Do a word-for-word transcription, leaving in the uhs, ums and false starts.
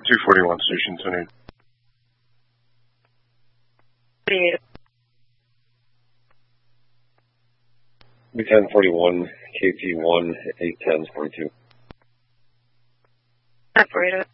two forty-one, Station Tony. B ten forty-one, K P one, eight ten forty-two. Operator.